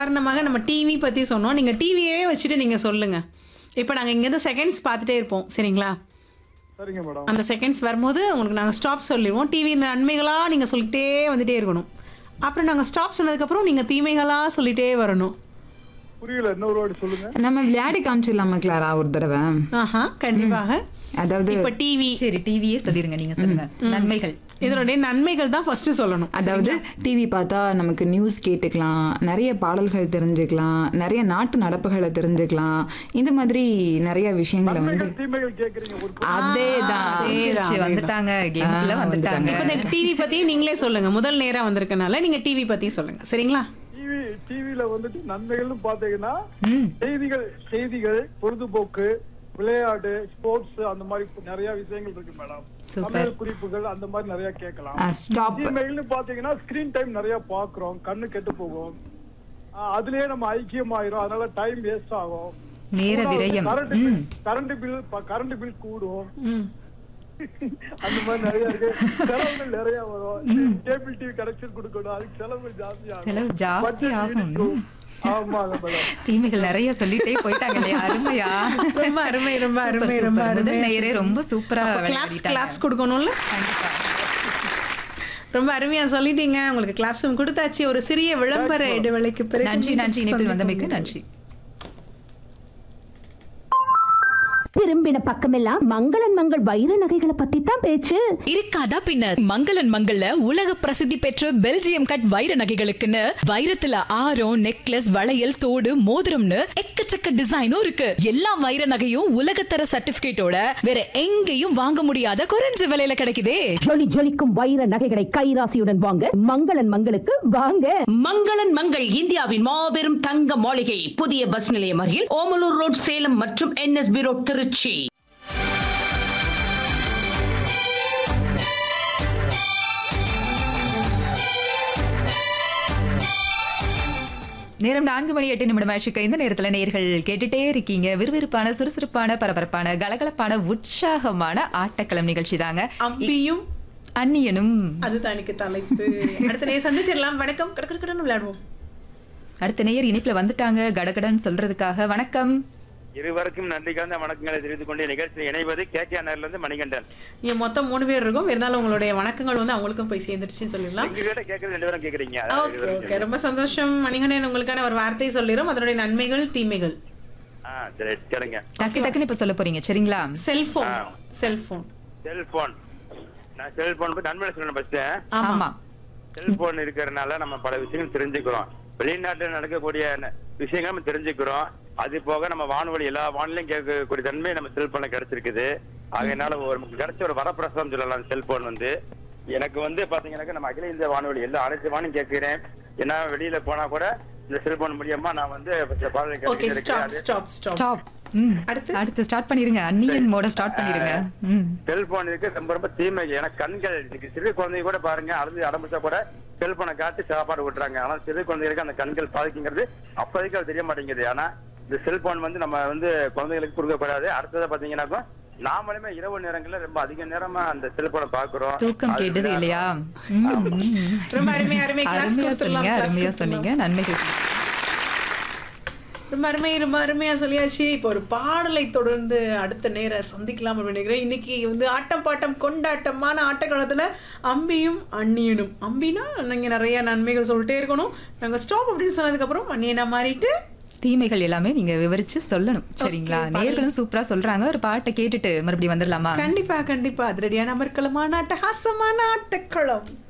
உதாரணமாக நம்ம டிவி பத்தி சொன்னோம். நீங்க டிவியவே வச்சுட்டு நீங்க சொல்லுங்க. இப்ப நாங்க இங்கேருந்து செகண்ட்ஸ் பார்த்துட்டே இருப்போம். சரிங்களா? சரிங்க மேடம். அந்த செகண்ட்ஸ் வரும்போது உங்களுக்கு நாங்க ஸ்டாப் சொல்லிருவோம். டிவி நன்மைகளா நீங்க சொல்லிட்டே வந்துட்டே இருக்கணும். அப்புறம் நாங்க ஸ்டாப் சொன்னதுக்கப்புறம் நீங்க தீமைகளா சொல்லிட்டே வரணும். புரியல, இன்னொரு வாட்டி சொல்லுங்க. நம்ம விளையாடி காமிச்சிடலாமா கிளாரா ஒரு தடவை? ஆஹா, கண்டிப்பாக. அதாவது இப்ப டிவி சரி, டிவியே சொல்லிருங்க, நீங்க சொல்லுங்க. நன்மைகள். இதனுடைய நன்மைகள் தான் ஃபர்ஸ்ட் சொல்லணும். அதாவது டிவி பார்த்தா நமக்கு நியூஸ் கேட்டுக்கலாம், நிறைய பாடல்கள் தெரிஞ்சுக்கலாம், நிறைய நாட்டு நடப்புகளை தெரிஞ்சுக்கலாம், இந்த மாதிரி நிறைய விஷயங்களை வந்து நன்மைகள், தீமைகள் கேக்குறீங்க. ஒரு அதேதான். சரி, வந்துட்டாங்க, கேமுக்குள்ள வந்துட்டாங்க. இப்ப இந்த டிவி பத்தி நீங்களே சொல்லுங்க. முதல் நேரா வந்திருக்கனால நீங்க டிவி பத்தி சொல்லுங்க. சரிங்களா? டிவில வந்துட்டு நன்மைகள்னு பாத்தீங்கன்னா ம். செய்திகள், பொழுதுபோக்கு, விளையாட்டு, ஸ்போர்ட்ஸ், அந்த மாதிரி நிறைய விஷயங்கள் இருக்கு மேடம். Super. சமையல் குறிப்புகள் அந்த மாதிரி நிறைய கேட்கலாம். ஸ்டாப். தீமைகள்னு பாத்தீங்கன்னா ஸ்கிரீன் டைம் நிறைய பாக்குறோம், கண்ணு கெட்டு போகும். அதுலயே நம்ம ஐக்கியமாயிரும், அதனால டைம் வேஸ்ட் ஆகும். நேர விரயம். கரண்ட் பில் கூடும். ம். அந்த மாதிரி நிறைய இருக்கு. செலவுகள் நிறைய வரும். கேபிள் டிவி கனெக்ஷன் கொடுக்கணும், அதுக்கு செலவுகள் செலவு ஜாஸ்தி ஆகும். ஆமாங்க மேடம். தீமைகள் நிறைய சொல்லிட்டே போயிட்டாங்க இல்லையா? அருமையா, ரொம்ப அருமை, ரொம்ப Super, அருமை, super. ரொம்ப முதல் அருமை. நேயரே ரொம்ப சூப்பரா கிளாப்ஸ் கிளாப்ஸ் கொடுக்கணும்ல? ரொம்ப அருமையா சொல்லிட்டீங்க. உங்களுக்கு கிளாப்ஸும் கொடுத்தாச்சு. ஒரு சிறிய விளம்பர இடைவேளைக்கு பிறகு நன்றி, நன்றி. இணைப்பில் வந்தமைக்கு நன்றி. திரும்பின பக்கமெல்லாம் மங்களன் மங்கள் வைர நகைகளை பத்தி தான் பேச்சு. இருக்காதா பின்னர், மங்களன் மங்கள்ல உலக பிரசித்தி பெற்ற பெல்ஜியம் கட் வைர நகைகளுக்குன்னு வைரத்துல ஆரம், நெக்லஸ், வளையல், தோடு, மோதிரம்னு எக்கச்சக்க டிசைனும் இருக்கு. எல்லா வைர நகையும் உலகத்தர சர்டிபிகேட்டோட வேற எங்கேயும் வாங்க முடியாத குறைஞ்ச விலையில கிடைக்குதே. ஜொலி ஜொலிக்கும் வைர நகைகளை கைராசியுடன் வாங்க மங்களன் மங்களுக்கு வாங்க. மங்களன் மங்கள் இந்தியாவின் மாபெரும் தங்க மாளிகை, புதிய பஸ் நிலையம் அருகில் ஓமலூர் ரோட், சேலம் மற்றும் NSB ரோட், திருச்சி. நேரம் 4:08 ஆயிடுச்சு. இந்த நேரத்துல நேர்கள் கேட்டுட்டே இருக்கீங்க. விறுவிறுப்பான, சுறுசுறுப்பான, பரபரப்பான, கலகலப்பான, உற்சாகமான ஆட்டக்களம் நிகழ்ச்சி தாங்க. அம்பியும் அந்நியனும். அதுதான் எனக்கு தலைப்பு. அடுத்த நேரம் சந்திச்சிடலாம். வணக்கம். கடற்கடன் விளையாடுவோம். அடுத்த நேயர் இணைப்புல வந்துட்டாங்க கடகடன் சொல்றதுக்காக. வணக்கம். இருவருக்கும் நன்றி கலந்த வணக்கங்களை தெரிவித்துக் கொண்டு நிகழ்ச்சியில் இணைவது KKR நகர்ல இருந்து மணிகண்டன். இங்க மொத்தம் 3 பேர் இருக்கும். இருந்தாலும் உங்களுடைய வணக்கங்கள் வந்து அவங்களுக்கும் போய் சேர்ந்துருச்சுன்னு சொல்லிடலாம். எங்க கிட்ட கேட்கறது 2 பேரும் கேக்குறீங்க. Okay, okay. ரொம்ப சந்தோஷம். மணிகண்டன், உங்களுக்கான ஒரு வார்த்தை சொல்லிரும். அதனுடைய நன்மைகள், தீமைகள். சரி, கேளுங்க. டக்கு டக்குன்னு இப்ப சொல்ல போறீங்க. சரிங்களா? செல்போன். செல்போன். செல்போன். நான் செல்போன் பத்தி நன்மையை சொல்லணும் ஃபர்ஸ்ட். ஆமா. செல்போன் இருக்கிறதுனால நம்ம பல விஷயங்கள் தெரிஞ்சுக்கிறோம். வெளிநாட்டுல நடக்கக்கூடிய விஷயங்கள் நம்ம தெரிஞ்சுக்கிறோம். அது போக நம்ம வானொலி, எல்லா வானொலியும் கேட்கக்கூடிய தன்மை நம்ம செல்போன்ல கிடைச்சிருக்குது. ஆகையினால நமக்கு கிடைச்ச ஒரு வரப்பிரசாதம் சொல்லலாம். செல்போன் வந்து எனக்கு வந்து பாத்தீங்கன்னா நம்ம அகில இந்திய வானொலி எல்லா அனைத்து வானொலியும் கேட்கிறேன். ஏன்னா வெளியில போனா கூட இந்த செல்போன் மூலியமா நான் வந்து okay, stop stop stop. Stop. அடுத்து ஸ்டார்ட் பண்ணிருங்க. அந்நியன் மோட ஸ்டார்ட் பண்ணிருங்க. செல்போன் இருக்கு ரொம்ப ரொம்ப தீமை. எனக்கு கண்கள் சிறு குழந்தைங்க கூட பாருங்க, அழுது ஆரம்பிச்சா கூட செல்போனை காட்டி சாப்பாடு விட்டுறாங்க. ஆனா சிறு குழந்தைகளுக்கு அந்த கண்கள் பாதிக்குங்கிறது அப்போதைக்கு அது தெரிய மாட்டேங்குது. ஆனா இந்த செல்போன் வந்து நம்ம வந்து குழந்தைகளுக்கு கொடுக்க கூடாது. அடுத்ததை பாத்தீங்கன்னாக்கும் நாமளுமே இரவு நேரங்கள்ல ரொம்ப அதிக நேரமா அந்த செல்போனை பாக்குறோம். தூக்கம் கேட்டது இல்லையா? ரொம்ப அருமையா அருமை. அருமையா சொன்னீங்க, அருமையா சொன்னீங்க. நன்மைகள் ரொம்ப அருமை, ரொம்ப அருமையா சொல்லியாச்சு. இப்போ ஒரு பாடலை தொடர்ந்து அடுத்த நேர சந்திக்கலாம் அப்படின்னு நினைக்கிறேன். இன்னைக்கு வந்து ஆட்டம் பாட்டம் கொண்டாட்டமான ஆட்டக்காலத்துல அம்பியும் அந்நியனும். அம்பினா நீங்க நிறைய நன்மைகள் சொல்லிட்டே இருக்கணும். நாங்க ஸ்டாப் அப்படின்னு சொன்னதுக்கு அப்புறம் அந்நியனா மாறிட்டு தீமைகள் எல்லாமே நீங்க விவரிச்சு சொல்லணும். சரிங்களா? நேர்களும் சூப்பரா சொல்றாங்க. ஒரு பாட்டை கேட்டுட்டு மறுபடியும் வந்துடலாமா? கண்டிப்பா, கண்டிப்பா. அதிரடியான அமர்க்கலமான அட்டகாசமான ஆட்டக்களம்.